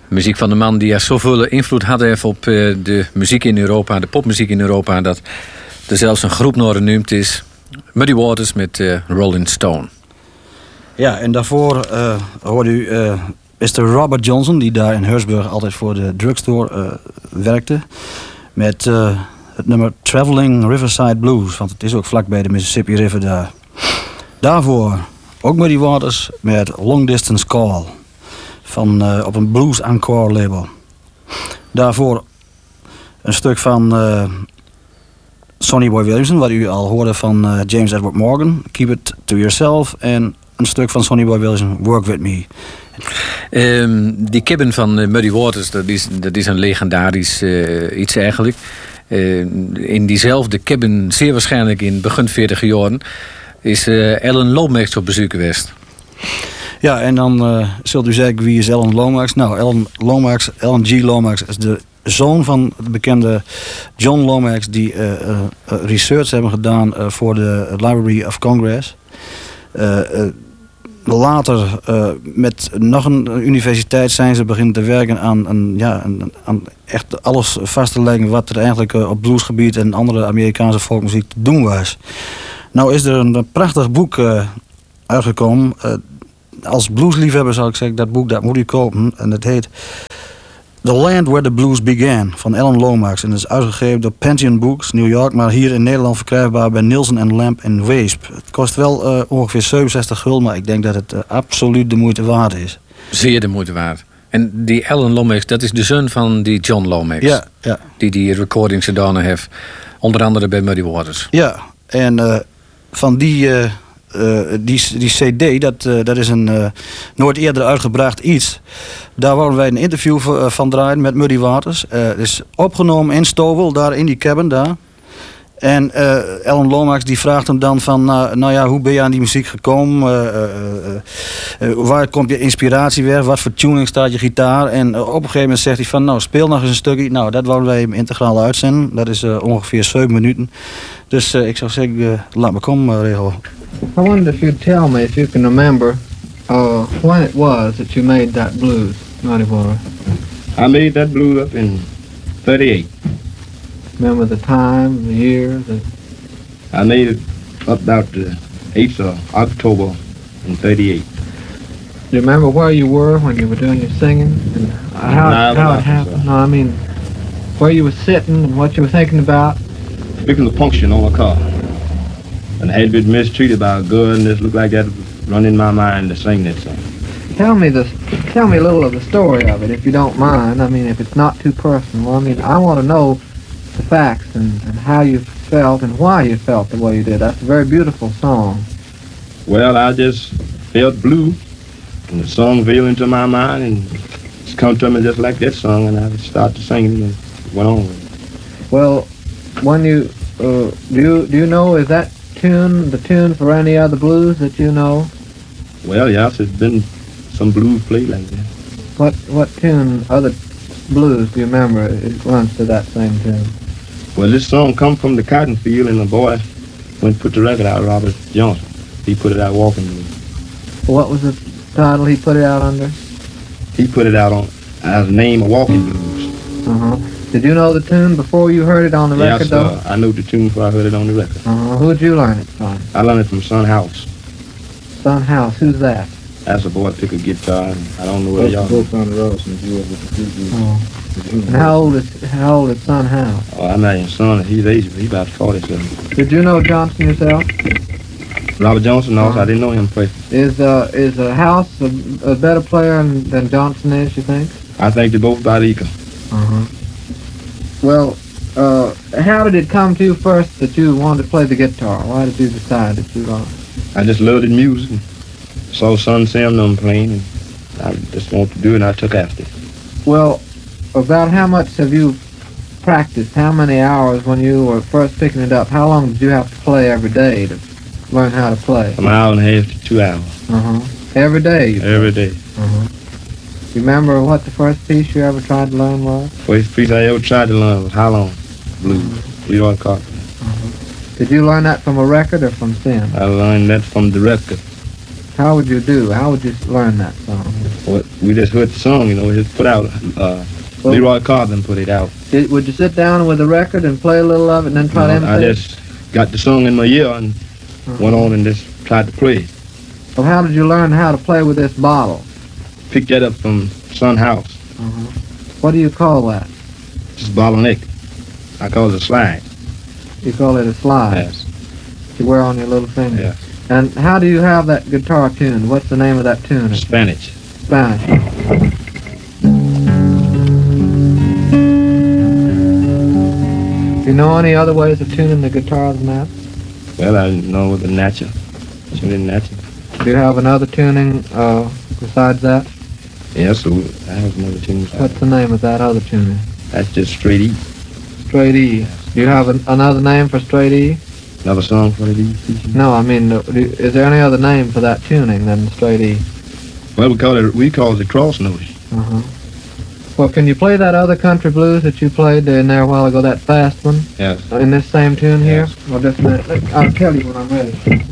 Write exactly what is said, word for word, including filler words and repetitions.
Muziek van de man die er zoveel invloed had heeft op uh, de muziek in Europa, de popmuziek in Europa, dat er zelfs een groep naar genoemd is. Muddy Waters met uh, Rolling Stone. Ja, en daarvoor uh, hoorde u uh, mister Robert Johnson, die daar in Hurstburg altijd voor de drugstore uh, werkte, met uh, het nummer Traveling Riverside Blues, want het is ook vlakbij de Mississippi River daar. Daarvoor ook Muddy Waters met Long Distance Call van, uh, op een Blues Encore label. Daarvoor een stuk van uh, Sonny Boy Williamson, wat u al hoorde van uh, James Edward Morgan, Keep It To Yourself, en een stuk van Sonny Boy Williamson, Work With Me. Um, die cabin van uh, Muddy Waters, dat is, dat is een legendarisch uh, iets eigenlijk. Uh, in diezelfde cabin, zeer waarschijnlijk in begin veertig jaren, is uh, Alan Lomax op bezoek geweest. Ja, en dan uh, zult u zeggen, wie is Alan Lomax? Nou, Alan Lomax, Alan G. Lomax is de zoon van de bekende John Lomax, die uh, uh, research hebben gedaan uh, voor de Library of Congress. Uh, uh, later uh, met nog een universiteit zijn ze beginnen te werken aan, aan, ja, aan, aan echt alles vast te leggen wat er eigenlijk uh, op bluesgebied en andere Amerikaanse folkmuziek te doen was. Nou is er een prachtig boek uh, uitgekomen. Uh, als bluesliefhebber zou ik zeggen, dat boek dat moet u kopen. En dat heet The Land Where the Blues Began van Alan Lomax. En dat is uitgegeven door Pantheon Books, New York, maar hier in Nederland verkrijgbaar bij Nielsen en Lamp in Weesp. Het kost wel uh, ongeveer zevenenzestig gulden, maar ik denk dat het uh, absoluut de moeite waard is. Zeer de moeite waard. En die Alan Lomax, dat is de zoon van die John Lomax. Ja, ja. Die die recordings gedaan heeft, onder andere bij Muddy Waters. Ja, en uh, van die... Uh, Uh, die, die cd, dat, uh, dat is een uh, nooit eerder uitgebracht iets. Daar wouden wij een interview v- uh, van draaien met Muddy Waters. Uh, het is opgenomen in Stouffville, daar in die cabin daar. En uh, Alan Lomax die vraagt hem dan van, uh, nou ja, hoe ben je aan die muziek gekomen? Uh, uh, uh, uh, waar komt je inspiratie weer? Wat voor tuning staat je gitaar? En uh, op een gegeven moment zegt hij van, nou, speel nog eens een stukje. Nou, dat wouden wij hem integraal uitzenden. Dat is uh, ongeveer zeven minuten. Dus uh, ik zou zeggen, uh, laat me komen, uh, Regel. I wondered if you'd tell me, if you can remember, uh, when it was that you made that blues, Muddy Waters. I made that blues up in thirty-eight. Remember the time, the year? The... I made it up about the eighth of October in thirty-eight. Do you remember where you were when you were doing your singing? And how, No, how no, it happened? sir. No, I mean, where you were sitting and what you were thinking about? Fixing the puncture on a car. And I had been mistreated by a girl, and this looked like that was running my mind to sing that song. Tell me this. Tell me a little of the story of it, if you don't mind. I mean, if it's not too personal. I mean, I want to know the facts and, and how you felt and why you felt the way you did. That's a very beautiful song. Well, I just felt blue, and the song fell into my mind, and it's come to me just like that song, and I started singing and went on. Well, when you uh, do you do you know is that tune the tune for any other blues that you know? Well, yes, there's been some blues played like that. What what tune other blues do you remember? It runs to that same tune. Well, this song come from the cotton field, and the boy went and put the record out, Robert Johnson. He put it out walking blues. What was the title he put it out under? He put it out on as the name of Walking Blues. Uh-huh. Did you know the tune before you heard it on the Yes, record, sir. though? I knew the tune before I heard it on the record. Uh-huh. Who'd you learn it from? I learned it from Son House. Son House. Who's that? That's a boy took a guitar, and I don't know where y'all... Both on the road since you were with the two Oh. And how old is how old is Son House? Oh, I'm not your son. He's age. He's about forty-seven. Did you know Johnson yourself? Robert Johnson, no, Uh-huh. I didn't know him first. Is uh is uh, House a, a better player than Johnson is? You think? I think they're both about equal. Uh-huh. Well, uh, how did it come to you first that you wanted to play the guitar? Why did you decide that you uh? I just loved the music. And saw Son Sam them playing, and I just wanted to do it, and I took after it. Well, about how much have you practiced? How many hours when you were first picking it up? How long did you have to play every day to learn how to play? From an hour and a half to two hours. Uh-huh. Every day? You Every day. Uh-huh. You remember what the first piece you ever tried to learn was? First piece I ever tried to learn was How Long Blues. Leroy Carpenter. Uh-huh. Did you learn that from a record or from Sim? I learned that from the record. How would you do? How would you learn that song? Well, we just heard the song, you know, it was put out. Uh, Well- Leroy Carlin put it out. Did, would you sit down with the record and play a little of it and then try to You know, I imitate? just got the song in my ear and Uh-huh. went on and just tried to play. Well, how did you learn how to play with this bottle? Picked that up from Sun House. Uh-huh. What do you call that? Just bottleneck. I call it a slide. You call it a slide. Yes. You wear on your little finger. Yeah. And how do you have that guitar tuned? What's the name of that tune? It's Spanish. Spanish. Do you know any other ways of tuning the guitar than that? Well, I know with the natural. Tuning natural. Do you have another tuning uh, besides that? Yes, so I have another tune. What's the name of that other tuning? That's just straight E. Straight E. Do you have an, another name for straight E? Another song for the E. No, I mean, uh, do, is there any other name for that tuning than straight E? Well, we call it we call it the cross note. Uh-huh. Well, can you play that other country blues that you played in there a while ago, that fast one, Yes. in this same tune here? Yes. Well, just a minute. Let- I'll tell you when I'm ready.